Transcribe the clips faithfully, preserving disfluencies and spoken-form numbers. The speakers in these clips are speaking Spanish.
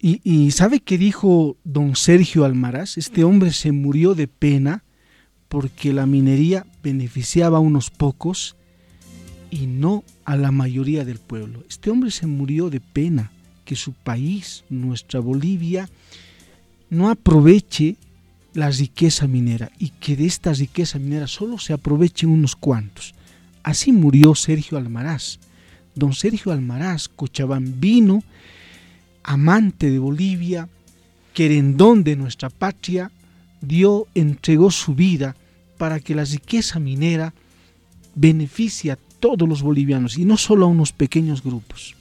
Y, y ¿sabe qué dijo don Sergio Almaraz? Este hombre se murió de pena porque la minería beneficiaba a unos pocos y no a la mayoría del pueblo. Este hombre se murió de pena que su país, nuestra Bolivia, no aproveche la riqueza minera y que de esta riqueza minera solo se aprovechen unos cuantos. Así murió Sergio Almaraz. Don Sergio Almaraz, cochabambino, amante de Bolivia, querendón de nuestra patria, dio, entregó su vida para que la riqueza minera beneficie a todos los bolivianos y no solo a unos pequeños grupos.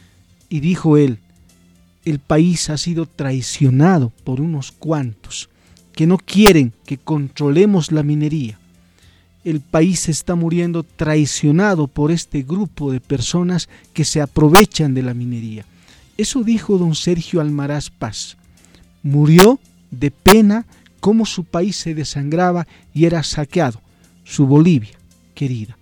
Y dijo él, el país ha sido traicionado por unos cuantos que no quieren que controlemos la minería. El país está muriendo traicionado por este grupo de personas que se aprovechan de la minería. Eso dijo don Sergio Almaraz Paz. Murió de pena cómo su país se desangraba y era saqueado, su Bolivia querida.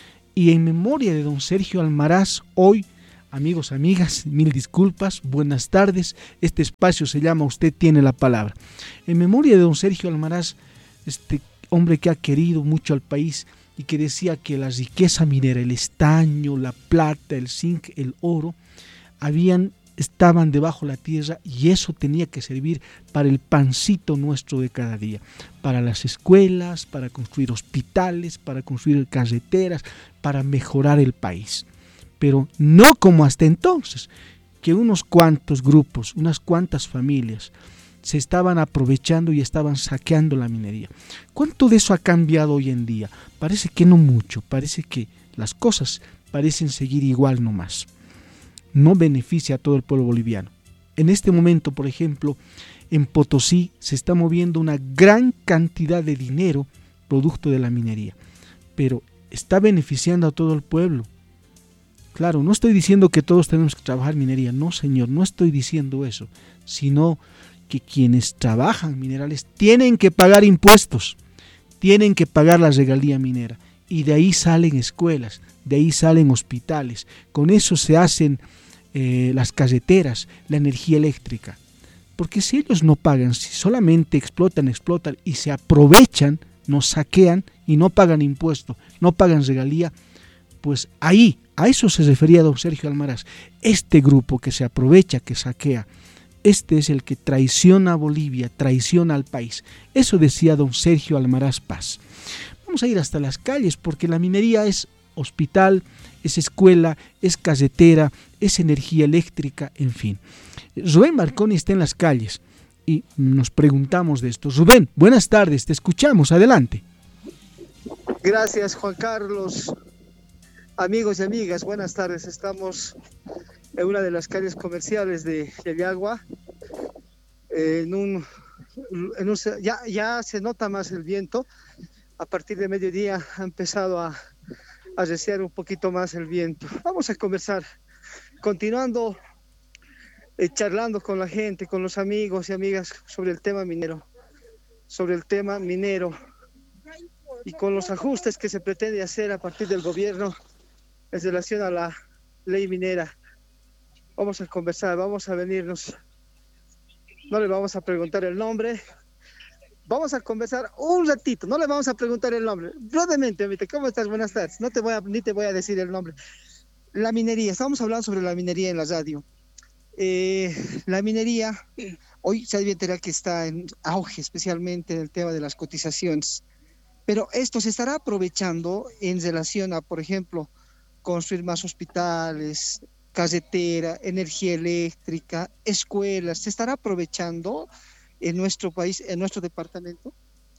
Y en memoria de don Sergio Almaraz, hoy, amigos, amigas, mil disculpas, buenas tardes, este espacio se llama Usted tiene la palabra. En memoria de don Sergio Almaraz, este hombre que ha querido mucho al país y que decía que la riqueza minera, el estaño, la plata, el zinc, el oro, habían estaban debajo de la tierra y eso tenía que servir para el pancito nuestro de cada día, para las escuelas, para construir hospitales, para construir carreteras, para mejorar el país. Pero no como hasta entonces, que unos cuantos grupos, unas cuantas familias se estaban aprovechando y estaban saqueando la minería. ¿Cuánto de eso ha cambiado hoy en día? Parece que no mucho, parece que las cosas parecen seguir igual nomás. No beneficia a todo el pueblo boliviano. En este momento, por ejemplo, en Potosí se está moviendo una gran cantidad de dinero producto de la minería, pero está beneficiando a todo el pueblo. Claro, no estoy diciendo que todos tenemos que trabajar minería, no señor, no estoy diciendo eso, sino que quienes trabajan minerales tienen que pagar impuestos, tienen que pagar la regalía minera, y de ahí salen escuelas, de ahí salen hospitales, con eso se hacen eh, las carreteras, la energía eléctrica, porque si ellos no pagan, si solamente explotan, explotan y se aprovechan, nos saquean y no pagan impuesto, no pagan regalía, pues ahí, a eso se refería don Sergio Almaraz, este grupo que se aprovecha, que saquea, este es el que traiciona a Bolivia, traiciona al país. Eso decía don Sergio Almaraz Paz. Vamos a ir hasta las calles porque la minería es hospital, es escuela, es carretera, es energía eléctrica, en fin. Rubén Marconi está en las calles y nos preguntamos de esto. Rubén, buenas tardes, te escuchamos, adelante. Gracias, Juan Carlos. Amigos y amigas, buenas tardes. Estamos en una de las calles comerciales de Yayagua. En un, en un, ya, ya se nota más el viento. A partir de mediodía ha empezado a, a reciar un poquito más el viento. Vamos a conversar, continuando, eh, charlando con la gente, con los amigos y amigas sobre el tema minero, sobre el tema minero y con los ajustes que se pretende hacer a partir del gobierno en relación a la ley minera. Vamos a conversar, vamos a venirnos, no le vamos a preguntar el nombre, vamos a conversar un ratito, no le vamos a preguntar el nombre, brevemente, ¿cómo estás? Buenas tardes, no te voy a, ni te voy a decir el nombre. La minería, estamos hablando sobre la minería en la radio. Eh, la minería, hoy se advierte que está en auge, especialmente en el tema de las cotizaciones, pero esto se estará aprovechando en relación a, por ejemplo, construir más hospitales, carretera, energía eléctrica, escuelas. ¿Se estará aprovechando en nuestro país, en nuestro departamento?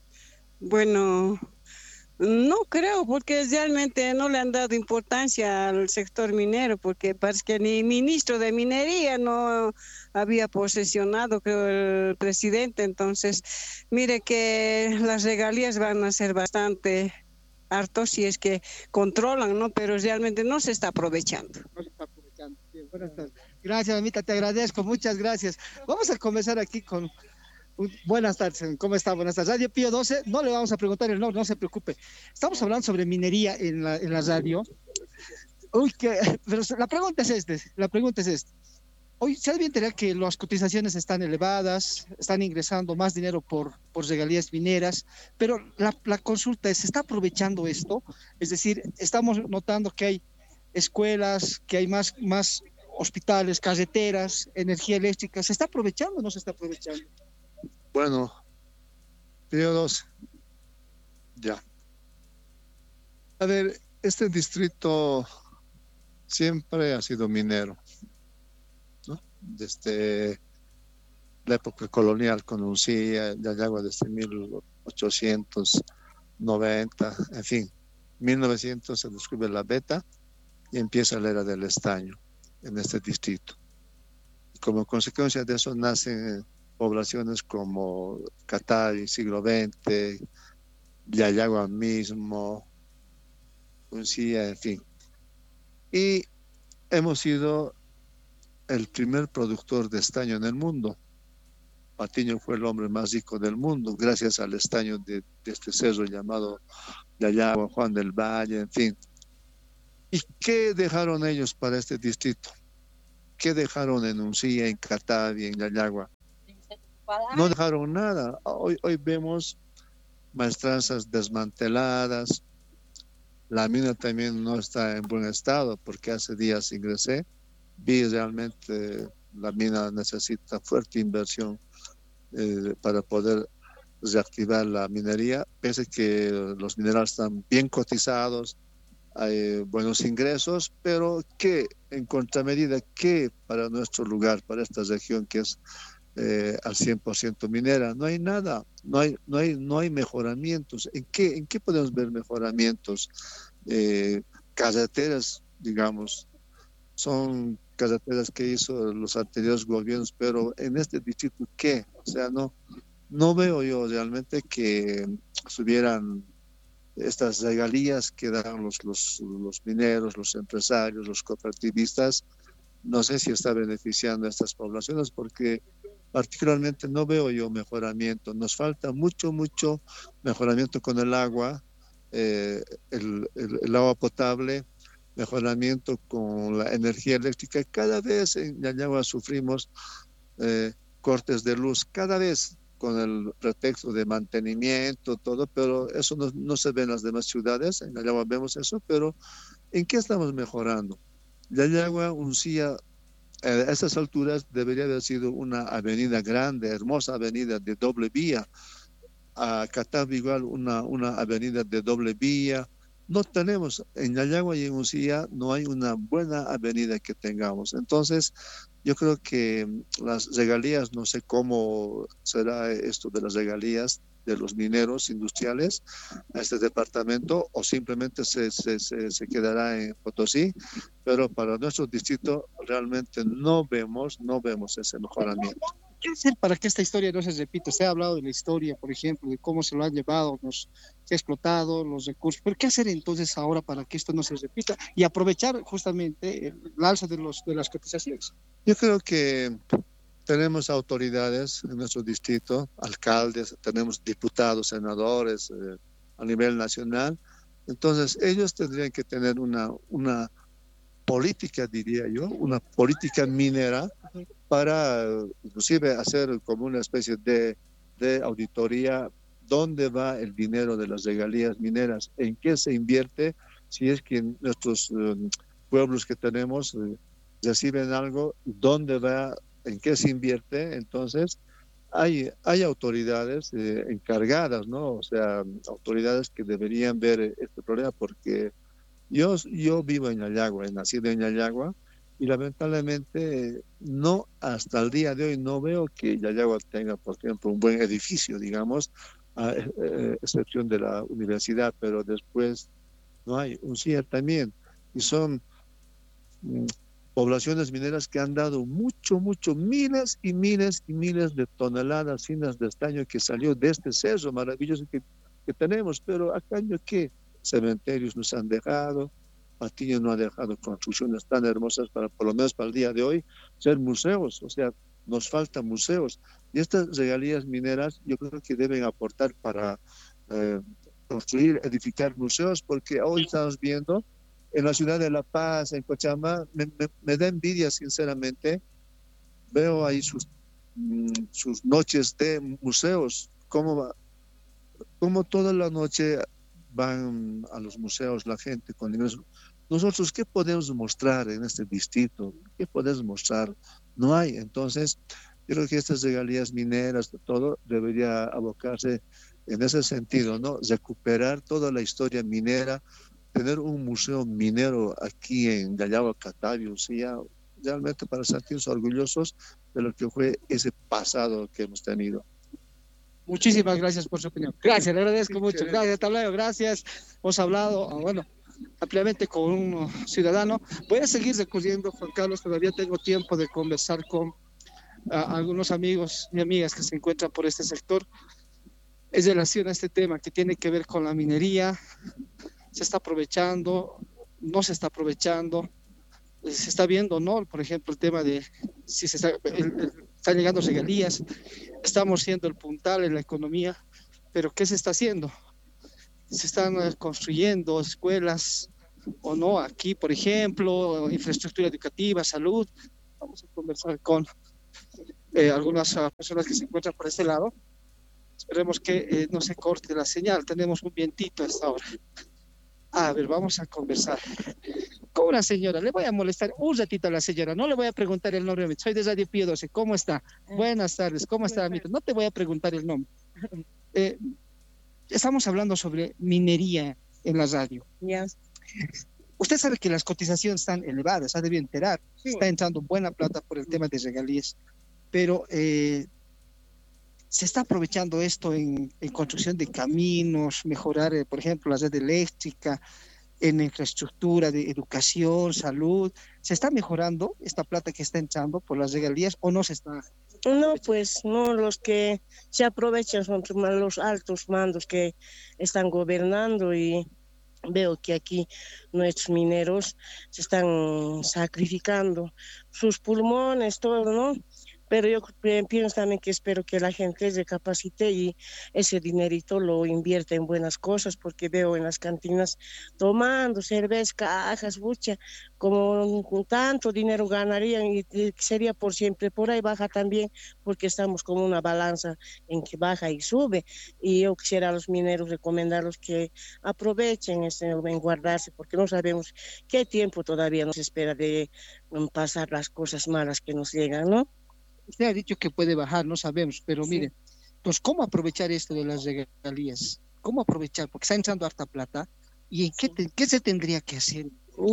Bueno, no creo, porque realmente no le han dado importancia al sector minero, porque parece que ni ministro de minería no había posesionado, creo, el presidente. Entonces, mire que las regalías van a ser bastante hartos si es que controlan, ¿no? Pero realmente no se está aprovechando. No se está aprovechando. Bien, buenas tardes. Gracias, mamita, te agradezco, muchas gracias. Vamos a comenzar aquí con... Buenas tardes, ¿cómo está? Buenas tardes. Radio Pío doce, no le vamos a preguntar el nombre, no se preocupe. Estamos hablando sobre minería en la, en la radio. Uy, que, pero la pregunta es esta, la pregunta es esta. hoy se debe enterar que las cotizaciones están elevadas, están ingresando más dinero por, por regalías mineras, pero la, la consulta es, ¿se está aprovechando esto? Es decir, estamos notando que hay escuelas, que hay más, más hospitales, carreteras, energía eléctrica. ¿Se está aprovechando o no se está aprovechando? Bueno, periodos, ya. A ver, este distrito siempre ha sido minero, ¿no? Desde la época colonial con Uncía, Yayagua desde mil ochocientos noventa, en fin, mil novecientos se descubre la beta y empieza la era del estaño en este distrito. Y como consecuencia de eso nacen poblaciones como Catarí, siglo veinte, Yayagua mismo, Uncía, en fin. Y hemos sido el primer productor de estaño en el mundo. Patiño fue el hombre más rico del mundo gracias al estaño de, de este cerro llamado Yayagua, Juan del Valle, en fin. ¿Y qué dejaron ellos para este distrito? ¿Qué dejaron en Uncía, en Catarí, en Yayagua? No dejaron nada. Hoy, hoy vemos maestranzas desmanteladas. La mina también no está en buen estado porque hace días ingresé. Vi realmente la mina necesita fuerte inversión eh, para poder reactivar la minería, pese que los minerales están bien cotizados, hay buenos ingresos, pero ¿qué en contramedida? ¿Qué para nuestro lugar, para esta región que es eh, al cien por ciento minera? No hay nada, no hay, no hay, no hay mejoramientos. ¿En qué, en qué podemos ver mejoramientos? Eh, carreteras, digamos, son carreteras que hizo los anteriores gobiernos, pero en este distrito, ¿qué? O sea, no, no veo yo realmente que subieran estas regalías que dan los, los, los mineros, los empresarios, los cooperativistas. No sé si está beneficiando a estas poblaciones porque particularmente no veo yo mejoramiento. Nos falta mucho, mucho mejoramiento con el agua, eh, el, el, el agua potable, mejoramiento con la energía eléctrica. Cada vez en Yayagua sufrimos eh, cortes de luz, cada vez con el pretexto de mantenimiento, todo, pero eso no, no se ve en las demás ciudades. En Yayagua vemos eso, pero ¿en qué estamos mejorando? Yayagua, Uncía, eh, a esas alturas debería haber sido una avenida grande, hermosa avenida de doble vía. A Catarí igual una, una avenida de doble vía. No tenemos, en Yayagua y en Uncía no hay una buena avenida que tengamos. Entonces, yo creo que las regalías, no sé cómo será esto de las regalías de los mineros industriales a este departamento, o simplemente se, se, se, se quedará en Potosí, pero para nuestro distrito realmente no vemos, no vemos ese mejoramiento. ¿Qué hacer para que esta historia no se repita? Se ha hablado de la historia, por ejemplo, de cómo se lo han llevado, los, se ha explotado los recursos, pero ¿qué hacer entonces ahora para que esto no se repita y aprovechar justamente el alza de, los, de las cotizaciones? Yo creo que tenemos autoridades en nuestro distrito, alcaldes, tenemos diputados, senadores eh, a nivel nacional. Entonces, ellos tendrían que tener una, una política, diría yo, una política minera para inclusive hacer como una especie de, de auditoría dónde va el dinero de las regalías mineras, en qué se invierte, si es que nuestros eh, pueblos que tenemos eh, reciben algo, dónde va, en qué se invierte. Entonces hay, hay autoridades eh, encargadas, ¿no? O sea, autoridades que deberían ver este problema, porque yo, yo vivo en Yayagua, he nacido en Yayagua, y lamentablemente no, hasta el día de hoy no veo que Yayagua tenga, por ejemplo, un buen edificio, digamos, a eh, excepción de la universidad, pero después no hay. Uncía también, y son mm, poblaciones mineras que han dado mucho, mucho, miles y miles y miles de toneladas finas de estaño que salió de este cerro maravilloso que, que tenemos, pero a cambio ¿qué? Cementerios nos han dejado, Patiño no ha dejado construcciones tan hermosas para, por lo menos para el día de hoy, ser museos. O sea, nos faltan museos. Y estas regalías mineras yo creo que deben aportar para eh, construir, edificar museos, porque hoy estamos viendo en la ciudad de La Paz, en Cochabamba, me, me, me da envidia sinceramente veo ahí sus, mm, sus noches de museos, cómo va, cómo toda la noche van a los museos la gente con ingresos. Nosotros, ¿qué podemos mostrar en este distrito? ¿Qué podemos mostrar? No hay. Entonces, yo creo que estas regalías mineras, todo, debería abocarse en ese sentido, ¿no? Recuperar toda la historia minera, tener un museo minero aquí en Gallagua, Catavi, ya realmente para sentirnos orgullosos de lo que fue ese pasado que hemos tenido. Muchísimas gracias por su opinión. Gracias, le agradezco mucho. Gracias, Tablero, gracias. Hemos hablado, bueno, ampliamente con un ciudadano. Voy a seguir recurriendo, Juan Carlos, todavía tengo tiempo de conversar con uh, algunos amigos y amigas que se encuentran por este sector. Es relación a este tema que tiene que ver con la minería. Se está aprovechando, no se está aprovechando, se está viendo, ¿no? Por ejemplo, el tema de si se está, el, el, están llegando regalías, estamos siendo el puntal en la economía, pero ¿qué se está haciendo? Se están construyendo escuelas o no, aquí, por ejemplo, infraestructura educativa, salud. Vamos a conversar con eh, algunas uh, personas que se encuentran por este lado. Esperemos que eh, no se corte la señal, tenemos un vientito a esta hora. A ver, vamos a conversar con una señora. Le voy a molestar un ratito a la señora. No le voy a preguntar el nombre. Soy de Radio Pío doce. ¿Cómo está? Buenas tardes. ¿Cómo está, amita? No te voy a preguntar el nombre. Eh, estamos hablando sobre minería en la radio. Yes. Usted sabe que las cotizaciones están elevadas. Ha debido enterar. Sí. Está entrando buena plata por el tema de regalías. Pero eh, se está aprovechando esto en, en construcción de caminos, mejorar, eh, por ejemplo, la red eléctrica, en infraestructura de educación, salud. ¿Se está mejorando esta plata que está entrando por las regalías o no se está? No, pues no, los que se aprovechan son los altos mandos que están gobernando, y veo que aquí nuestros mineros se están sacrificando sus pulmones, todo, ¿no? Pero yo pienso también que espero que la gente se capacite y ese dinerito lo invierta en buenas cosas, porque veo en las cantinas tomando cerveza, cajas, bucha, como tanto dinero ganarían, y sería por siempre. Por ahí baja también, porque estamos como una balanza en que baja y sube. Y yo quisiera a los mineros recomendarlos que aprovechen ese, en guardarse, porque no sabemos qué tiempo todavía nos espera de um, pasar las cosas malas que nos llegan, ¿no? Usted ha dicho que puede bajar, no sabemos, pero sí. Mire, entonces, ¿cómo aprovechar esto de las regalías? ¿Cómo aprovechar? Porque está entrando harta plata. ¿Y en qué, te, qué se tendría que hacer?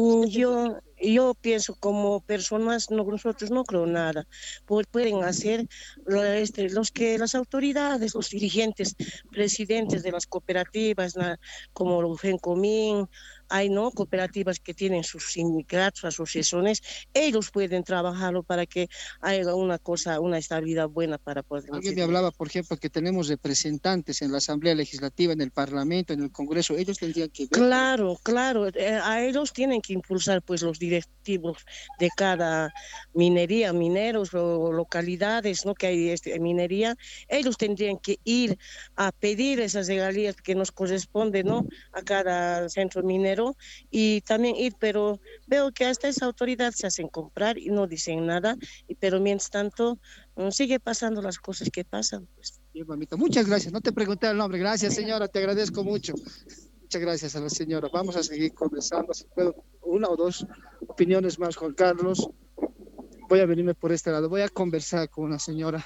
Yo, yo pienso como personas, no, nosotros no creo nada. Pueden hacer este, los que las autoridades, los dirigentes, presidentes de las cooperativas, como los Fencomín, hay no cooperativas que tienen sus sindicatos, asociaciones, ellos pueden trabajarlo para que haya una cosa, una estabilidad buena para poder. Alguien me hablaba, por ejemplo, que tenemos representantes en la Asamblea Legislativa, en el Parlamento, en el Congreso, ellos tendrían que ver. Claro, claro, a ellos tienen que impulsar pues los directivos de cada minería, mineros o localidades, ¿no? Que hay este, minería, ellos tendrían que ir a pedir esas regalías que nos corresponden, ¿no? A cada centro minero, y también ir, pero veo que hasta esa autoridad se hacen comprar y no dicen nada, y, pero mientras tanto um, sigue pasando las cosas que pasan, pues. Bien, mamita, muchas gracias, no te pregunté el nombre. Gracias, señora, te agradezco mucho. Muchas gracias a la señora. Vamos a seguir conversando, si puedo, una o dos opiniones más, Juan Carlos. Voy a venirme por este lado, voy a conversar con una señora,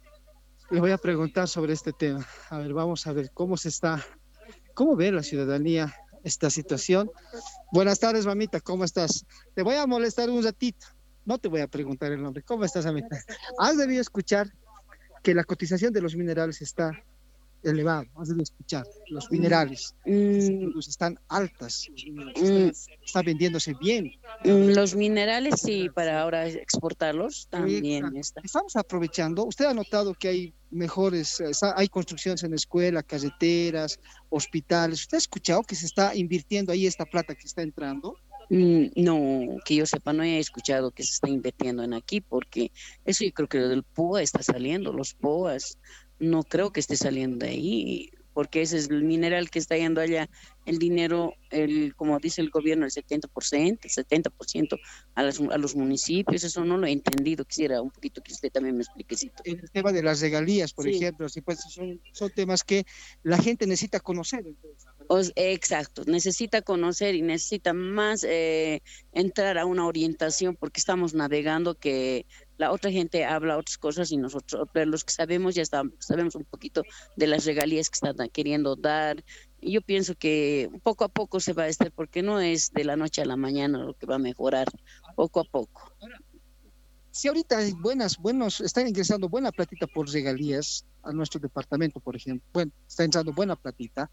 le voy a preguntar sobre este tema. A ver, vamos a ver cómo se está, cómo ve la ciudadanía esta situación. Buenas tardes, mamita, ¿cómo estás? Te voy a molestar un ratito, no te voy a preguntar el nombre. ¿Cómo estás, mamita? Has debido escuchar que la cotización de los minerales está elevado, has debido escuchar, los minerales mm. están altas, mm. está vendiéndose bien. Los minerales sí, para ahora exportarlos también sí, está. Estamos aprovechando, usted ha notado que hay mejores, hay construcciones en escuelas, carreteras, hospitales. ¿Usted ha escuchado que se está invirtiendo ahí esta plata que está entrando? Mm, no, que yo sepa, no he escuchado que se está invirtiendo en aquí, porque eso yo creo que del P U A está saliendo, los P O As, no creo que esté saliendo de ahí, porque ese es el mineral que está yendo allá el dinero, el como dice el gobierno, el setenta por ciento, el setenta por ciento a, las, a los municipios. Eso no lo he entendido. Quisiera un poquito que usted también me explique. En el tema de las regalías, por Sí. ejemplo, sí, pues son, son temas que la gente necesita conocer. Entonces. Os- exacto, necesita conocer y necesita más eh, entrar a una orientación, porque estamos navegando que la otra gente habla otras cosas y nosotros, pero los que sabemos ya está- sabemos un poquito de las regalías que están queriendo dar. Y yo pienso que poco a poco se va a estar, porque no es de la noche a la mañana lo que va a mejorar, poco a poco. Si ahorita hay buenas, buenos, están ingresando buena platita por regalías a nuestro departamento, por ejemplo, bueno, está entrando buena platita.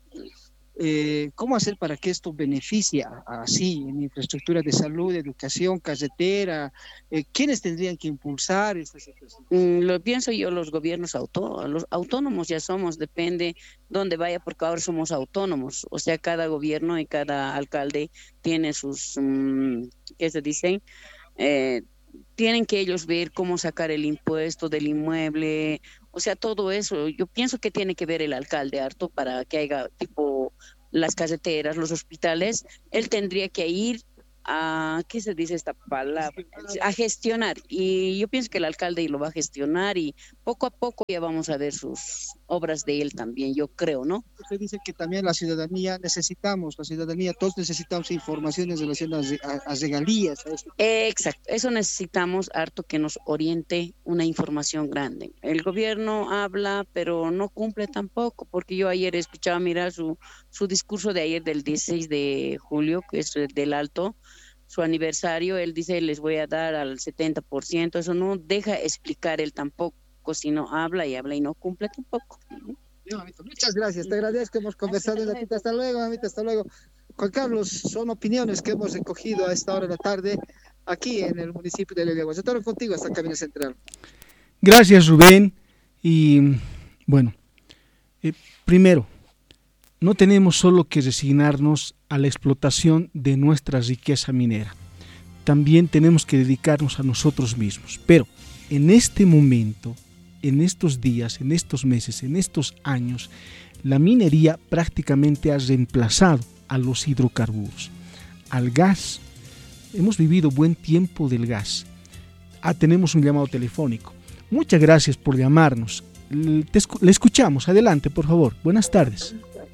Eh, ¿cómo hacer para que esto beneficie a- así en infraestructura de salud, educación, carretera? Eh, ¿quiénes tendrían que impulsar esta situación? Mm, Lo pienso yo, los gobiernos autónomos, los autónomos ya somos, depende dónde vaya, porque ahora somos autónomos, o sea, cada gobierno y cada alcalde tiene sus, mm, ¿qué se dicen? Eh, Tienen que ellos ver cómo sacar el impuesto del inmueble, o sea, todo eso. Yo pienso que tiene que ver el alcalde harto para que haya tipo las carreteras, los hospitales. Él tendría que ir a, ¿qué se dice esta palabra? A gestionar. Y yo pienso que el alcalde lo va a gestionar y poco a poco ya vamos a ver sus obras de él también, yo creo, ¿no? Usted dice que también la ciudadanía necesitamos, la ciudadanía, todos necesitamos información en relación a, re- a- a regalías. A esto. Exacto, eso necesitamos harto que nos oriente una información grande. El gobierno habla, pero no cumple tampoco, porque yo ayer escuchaba, mira, su, su discurso de ayer del dieciséis de julio, que es del Alto, su aniversario. Él dice, les voy a dar al setenta por ciento, eso no deja explicar él tampoco, sino habla y habla y no cumple tampoco. Bien, mamita, muchas gracias, te agradezco, hemos conversado un ratito, hasta luego, mamita, hasta luego. Juan Carlos, son opiniones que hemos recogido a esta hora de la tarde aquí en el municipio de Yayagua. Se torno contigo hasta Cabina Central. Gracias, Rubén. Y bueno, eh, primero, no tenemos solo que resignarnos a la explotación de nuestra riqueza minera. También tenemos que dedicarnos a nosotros mismos. Pero en este momento, en estos días, en estos meses, en estos años, la minería prácticamente ha reemplazado a los hidrocarburos, al gas. Hemos vivido buen tiempo del gas. Ah, tenemos un llamado telefónico. Muchas gracias por llamarnos. Le, te, le escuchamos. Adelante, por favor. Buenas tardes.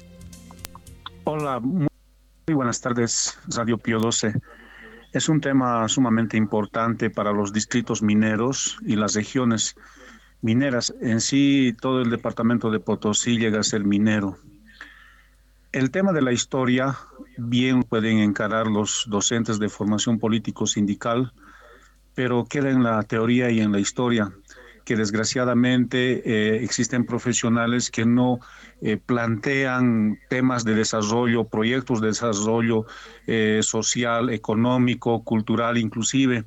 Hola, muy buenas tardes, Radio Pío doce. Es un tema sumamente importante para los distritos mineros y las regiones mineras. En sí, todo el departamento de Potosí llega a ser minero. El tema de la historia bien pueden encarar los docentes de formación político-sindical, pero queda en la teoría y en la historia, que desgraciadamente eh, existen profesionales que no eh, plantean temas de desarrollo, proyectos de desarrollo eh, social, económico, cultural inclusive.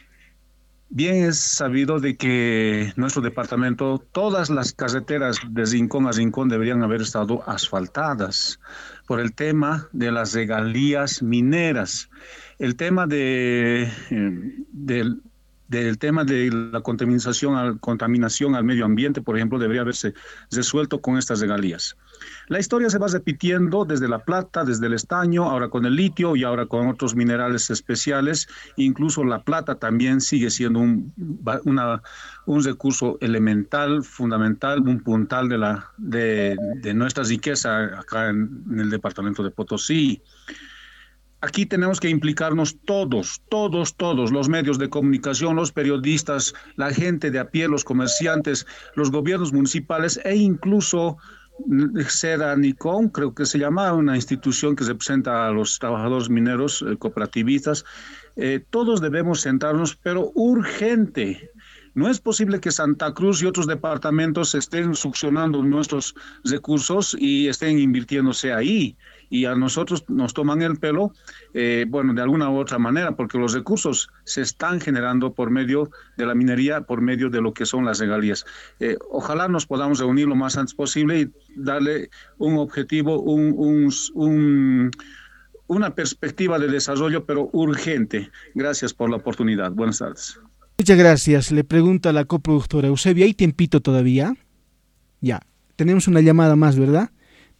Bien es sabido de que nuestro departamento, todas las carreteras de rincón a rincón deberían haber estado asfaltadas por el tema de las regalías mineras. El tema de, eh, del del tema de la contaminación al, contaminación al medio ambiente, por ejemplo, debería haberse resuelto con estas regalías. La historia se va repitiendo desde la plata, desde el estaño, ahora con el litio y ahora con otros minerales especiales. Incluso la plata también sigue siendo un, una, un recurso elemental, fundamental, un puntal de, la, de, de nuestra riqueza acá en, en el departamento de Potosí. Aquí tenemos que implicarnos todos, todos, todos, los medios de comunicación, los periodistas, la gente de a pie, los comerciantes, los gobiernos municipales e incluso Seranicom, creo que se llama, una institución que representa a los trabajadores mineros eh, cooperativistas. Eh, todos debemos sentarnos, pero urgente. No es posible que Santa Cruz y otros departamentos estén succionando nuestros recursos y estén invirtiéndose ahí. Y a nosotros nos toman el pelo, eh, bueno, de alguna u otra manera, porque los recursos se están generando por medio de la minería, por medio de lo que son las regalías. Eh, ojalá nos podamos reunir lo más antes posible y darle un objetivo, un, un, un, una perspectiva de desarrollo, pero urgente. Gracias por la oportunidad. Buenas tardes. Muchas gracias. Le pregunta a la coproductora Eusebia, ¿hay tiempito todavía? Ya, tenemos una llamada más, ¿verdad?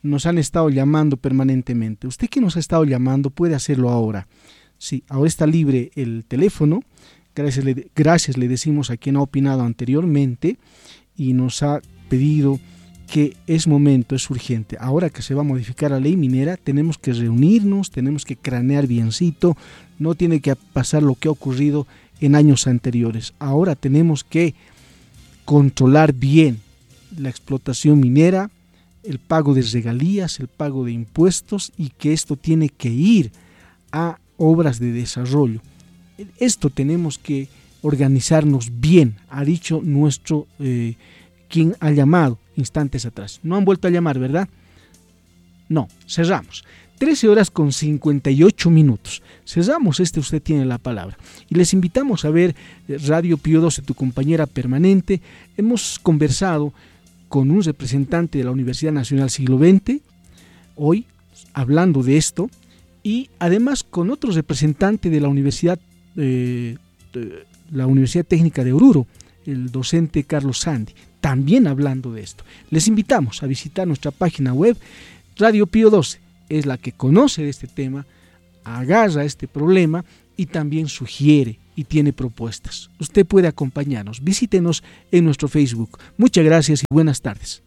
nos han estado llamando permanentemente. Usted que nos ha estado llamando puede hacerlo ahora. Sí, ahora está libre el teléfono. Gracias le, gracias le decimos a quien ha opinado anteriormente y nos ha pedido que es momento, es urgente. Ahora que se va a modificar la ley minera, tenemos que reunirnos, tenemos que cranear biencito. No tiene que pasar lo que ha ocurrido en años anteriores. Ahora tenemos que controlar bien la explotación minera, el pago de regalías, el pago de impuestos, y que esto tiene que ir a obras de desarrollo. Esto tenemos que organizarnos bien, ha dicho nuestro eh, quien ha llamado instantes atrás. No han vuelto a llamar, ¿verdad? No, cerramos. trece horas con cincuenta y ocho minutos. Cerramos este Usted Tiene la Palabra. Y les invitamos a ver Radio Pío doce, tu compañera permanente. Hemos conversado con un representante de la Universidad Nacional Siglo veinte, hoy hablando de esto, y además con otro representante de la Universidad, eh, de la Universidad Técnica de Oruro, el docente Carlos Sandi, también hablando de esto. Les invitamos a visitar nuestra página web. Radio Pío doce es la que conoce de este tema, agarra este problema y también sugiere y tiene propuestas. Usted puede acompañarnos, visítenos en nuestro Facebook. Muchas gracias y buenas tardes.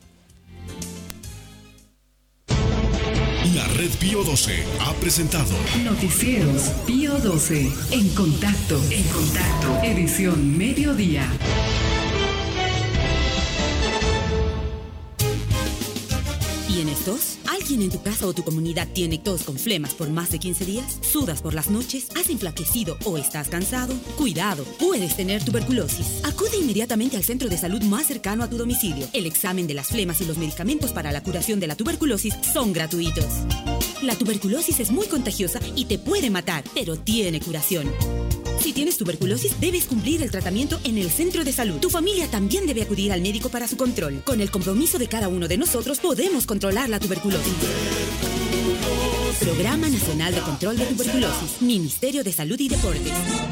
La Red Pío doce ha presentado Noticieros Pío doce. En contacto, en contacto. Edición mediodía. ¿Tienes tos? ¿Alguien en tu casa o tu comunidad tiene tos con flemas por más de quince días? ¿Sudas por las noches? ¿Has enflaquecido o estás cansado? Cuidado, puedes tener tuberculosis. Acude inmediatamente al centro de salud más cercano a tu domicilio. El examen de las flemas y los medicamentos para la curación de la tuberculosis son gratuitos. La tuberculosis es muy contagiosa y te puede matar, pero tiene curación. Si tienes tuberculosis, debes cumplir el tratamiento en el centro de salud. Tu familia también debe acudir al médico para su control. Con el compromiso de cada uno de nosotros, podemos controlar la tuberculosis. Programa Nacional de Control de Tuberculosis. Ministerio de Salud y Deportes.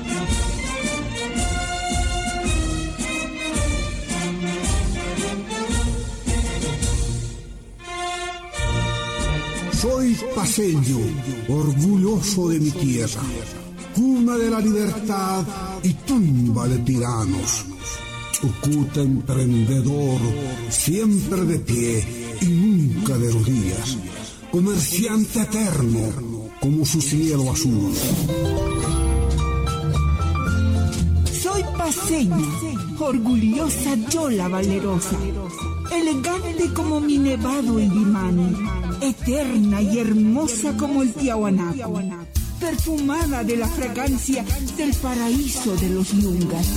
Soy paceño, orgulloso de mi tierra, cuna de la libertad y tumba de tiranos. Chucuta emprendedor, siempre de pie y nunca de rodillas. Comerciante eterno, como su cielo azul. Soy paceña, orgullosa yo la valerosa, elegante como mi nevado Illimani, eterna y hermosa como el Tiahuanaco, perfumada de la fragancia del paraíso de los yungas.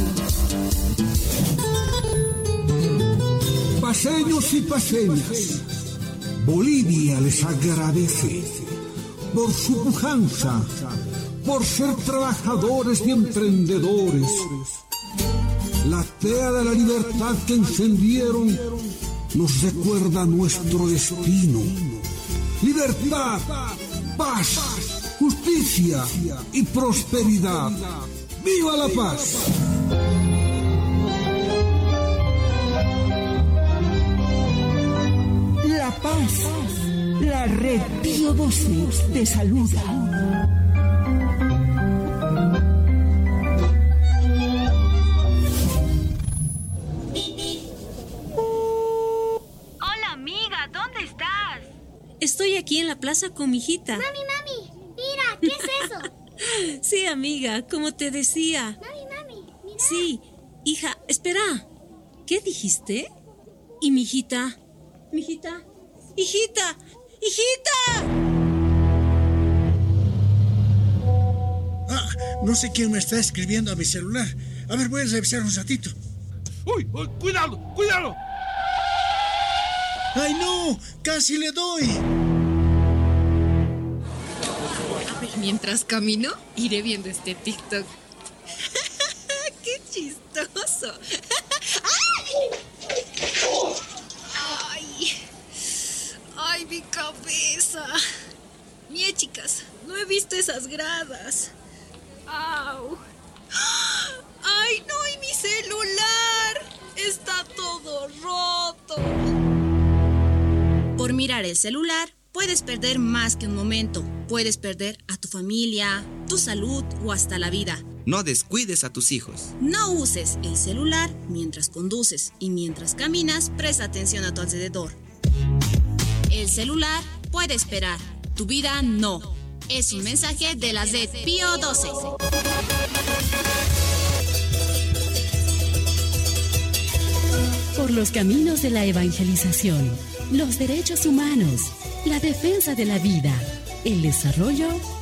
Paseños y paseñas, Bolivia les agradece por su pujanza, por ser trabajadores y emprendedores. La tea de la libertad que encendieron nos recuerda nuestro destino. Libertad, paz, justicia y prosperidad. ¡Viva la paz! La paz, la Red Pío doce te saluda. Hola amiga, ¿dónde estás? Estoy aquí en la plaza con mi hijita. Mami, mami, mira, ¿qué es eso? Sí, amiga, como te decía. Mami, mami, mira. Sí, hija, espera. ¿Qué dijiste? ¿Y mi hijita? ¿Mi hijita? ¡Hijita! ¡Hijita! Ah, no sé quién me está escribiendo a mi celular. A ver, voy a revisar un ratito. ¡Uy! uy ¡Cuidado! ¡Cuidado! ¡Ay, no! ¡Casi le doy! A ver, mientras camino, iré viendo este TikTok. ¡Qué chistoso! ¡Ay! ¡Ay! ¡Ay, mi cabeza! Mie, chicas, no he visto esas gradas. ¡Au! ¡Ay, no! ¡Y mi celular! ¡Está todo roto! Por mirar mirar el celular, puedes perder más que un momento. Puedes perder a tu familia, tu salud o hasta la vida. No descuides a tus hijos. No uses el celular mientras conduces y mientras caminas, presta atención a tu alrededor. El celular puede esperar, tu vida no. Es un mensaje de la Z Pío doce. Por los caminos de la evangelización, los derechos humanos, la defensa de la vida, el desarrollo